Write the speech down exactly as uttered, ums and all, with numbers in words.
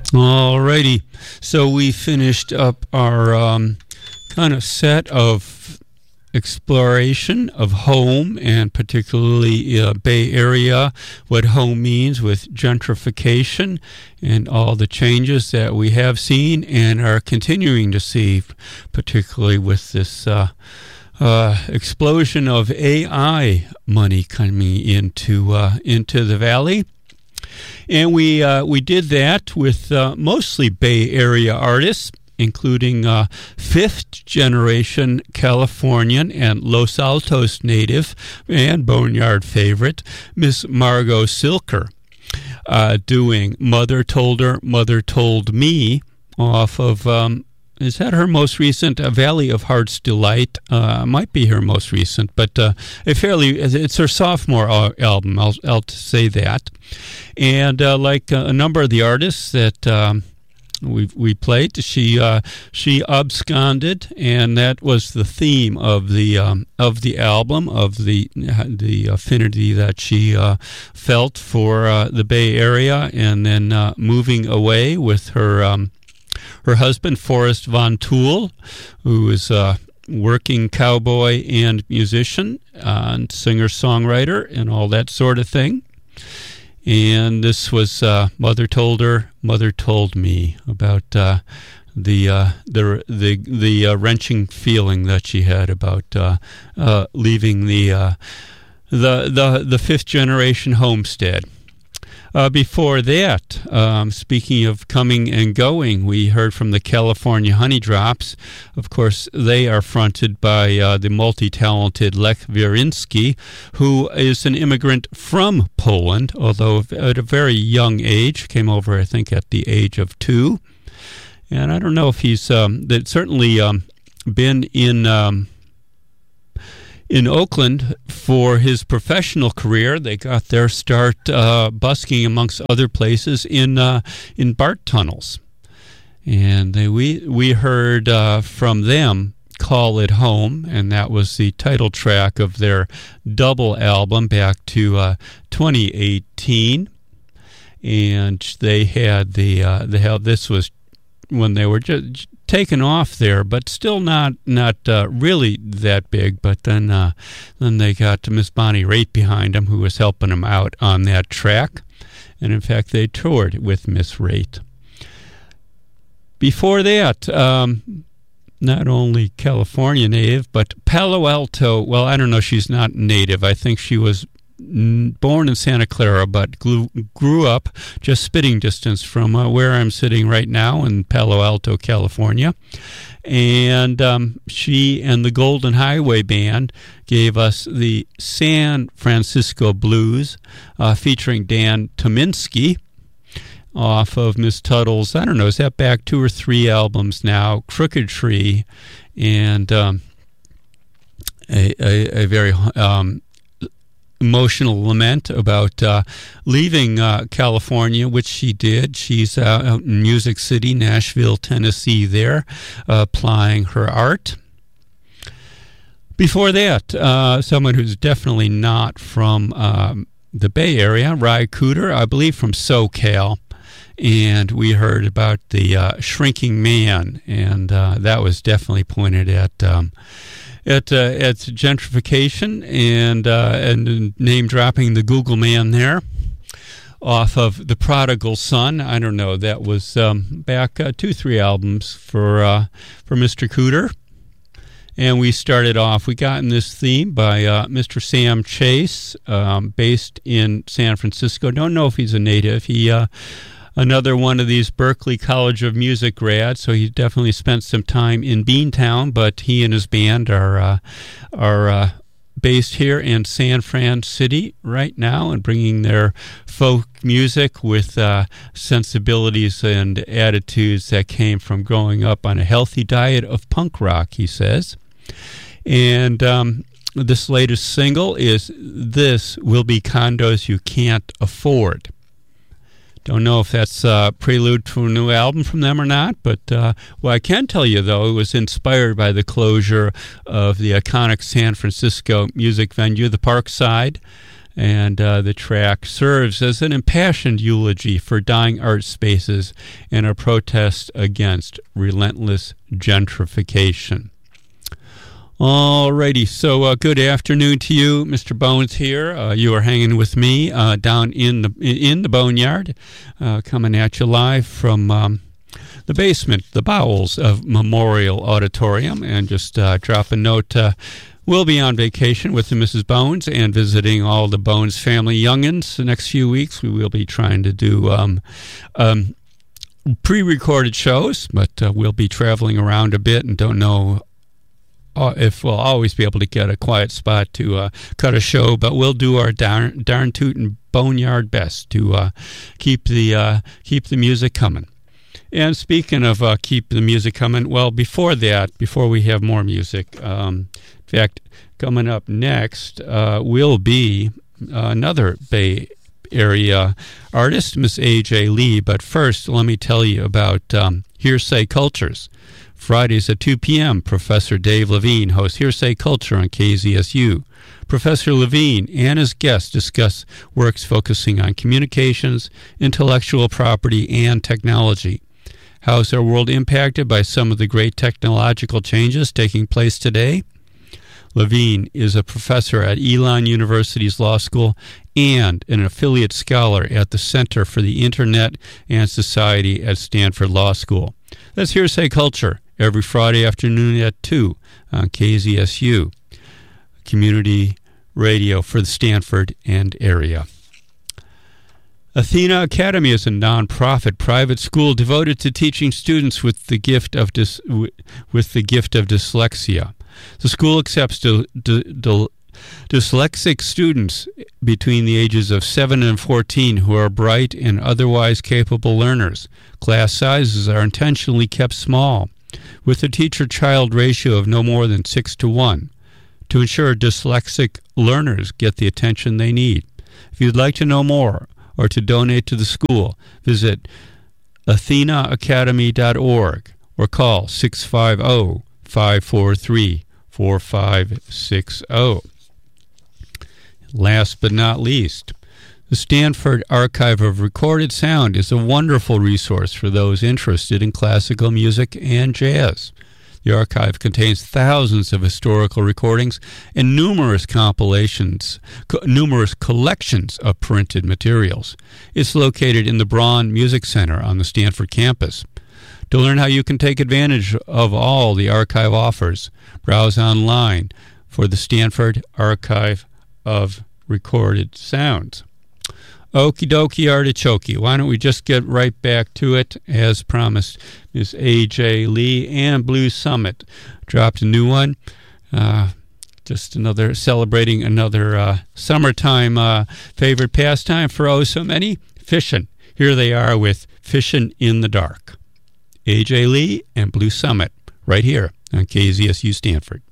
All righty. So we finished up our um, kind of set of exploration of home, and particularly uh, Bay Area, what home means with gentrification and all the changes that we have seen and are continuing to see, particularly with this uh, uh, explosion of A I money coming into uh, into the valley. And we uh, we did that with uh, mostly Bay Area artists, including uh, fifth-generation Californian and Los Altos native and Boneyard favorite, Miss Margot Silker, uh, doing Mother Told Her, Mother Told Me off of, um, is that her most recent, uh, Valley of Heart's Delight? Uh, might be her most recent, but uh, a fairly, it's her sophomore album, I'll, I'll say that. And uh, like uh, a number of the artists that... Um, We we played. She uh, she absconded, and that was the theme of the um, of the album, of the the affinity that she uh, felt for uh, the Bay Area, and then uh, moving away with her um, her husband Forrest Von Tool, who is a working cowboy and musician, uh, and singer songwriter, and all that sort of thing. And this was uh, Mother Told Her, Mother Told Me, about uh, the uh, the the the uh, wrenching feeling that she had about uh, uh, leaving the uh, the the the fifth generation homestead. Uh, before that, um, speaking of coming and going, we heard from the California Honey Drops. Of course, they are fronted by uh, the multi-talented Lech Wierynski, who is an immigrant from Poland, although at a very young age, came over, I think, at the age of two. And I don't know if he's um, that certainly um, been in... Um, In Oakland for his professional career. They got their start uh, busking, amongst other places, in uh, in BART tunnels. And they, we we heard uh, from them Call It Home, and that was the title track of their double album back to uh, twenty eighteen. And they had the uh, they had this was when they were just taken off there, but still not not uh, really that big. But then uh, then they got Miss Bonnie Raitt behind them, who was helping them out on that track. And in fact, they toured with Miss Raitt. Before that, um, not only California native, but Palo Alto. Well, I don't know, she's not native. I think she was born in Santa Clara, but grew, grew up just spitting distance from uh, where I'm sitting right now in Palo Alto, California. And um, she and the Golden Highway Band gave us the San Francisco Blues, uh, featuring Dan Tominski, off of Miss Tuttle's, I don't know, is that back two or three albums now, Crooked Tree, and um, a, a, a very... Um, emotional lament about uh, leaving uh, California, which she did. She's uh, out in Music City, Nashville, Tennessee there, uh, applying her art. Before that, uh, someone who's definitely not from um, the Bay Area, Ry Cooder, I believe from SoCal, and we heard about the uh, Shrinking Man, and uh, that was definitely pointed at um, At, uh, at gentrification and uh, and name dropping the Google man there, off of The Prodigal Son. I don't know. That was um, back uh, two, three albums for uh, for Mister Cooder. And we started off. We got in this theme by uh, Mister Sam Chase, um, based in San Francisco. Don't know if he's a native. He. Uh, Another one of these Berklee College of Music grads, so he definitely spent some time in Beantown, but he and his band are uh, are uh, based here in San Fran City right now and bringing their folk music with uh, sensibilities and attitudes that came from growing up on a healthy diet of punk rock, he says. And um, this latest single is This Will Be Condos You Can't Afford. Don't know if that's a prelude to a new album from them or not, but uh, what I can tell you, though, it was inspired by the closure of the iconic San Francisco music venue, the Parkside, And uh, the track serves as an impassioned eulogy for dying art spaces and a protest against relentless gentrification. Alrighty, so uh, good afternoon to you, Mister Bones here. Uh, you are hanging with me uh, down in the in the Boneyard, uh, coming at you live from um, the basement, the bowels of Memorial Auditorium, and just uh, drop a note. Uh, we'll be on vacation with Missus Bones and visiting all the Bones family youngins the next few weeks. We will be trying to do um, um, pre-recorded shows, but uh, we'll be traveling around a bit and don't know if we'll always be able to get a quiet spot to uh, cut a show, but we'll do our darn, darn tootin' boneyard best to uh, keep the uh, keep the music coming. And speaking of uh, keep the music coming, well, before that, before we have more music, um, in fact, coming up next uh, will be another Bay Area artist, Miss A J Lee. But first, let me tell you about um, Hearsay Cultures. Fridays at two p.m., Professor Dave Levine hosts Hearsay Culture on K Z S U. Professor Levine and his guests discuss works focusing on communications, intellectual property, and technology. How is our world impacted by some of the great technological changes taking place today? Levine is a professor at Elon University's Law School and an affiliate scholar at the Center for the Internet and Society at Stanford Law School. That's Hearsay Culture, every Friday afternoon at two on K Z S U, community radio for the Stanford and area. Athena Academy is a nonprofit private school devoted to teaching students with the gift of dys, with the gift of dyslexia. The school accepts d- d- d- dyslexic students between the ages of seven and fourteen who are bright and otherwise capable learners. Class sizes are intentionally kept small, with a teacher-child ratio of no more than six to one, to ensure dyslexic learners get the attention they need. If you'd like to know more or to donate to the school, visit athena academy dot org or call six five zero, five four three, four five six zero. Last but not least, the Stanford Archive of Recorded Sound is a wonderful resource for those interested in classical music and jazz. The archive contains thousands of historical recordings and numerous compilations, co- numerous collections of printed materials. It's located in the Braun Music Center on the Stanford campus. To learn how you can take advantage of all the archive offers, browse online for the Stanford Archive of Recorded Sounds. Okie dokie artichoke. Why don't we just get right back to it? As promised, Miss A J Lee and Blue Summit dropped a new one. Uh, just another, celebrating another uh, summertime uh, favorite pastime for oh so many, fishing. Here they are with Fishing in the Dark. A J Lee and Blue Summit, right here on K Z S U Stanford.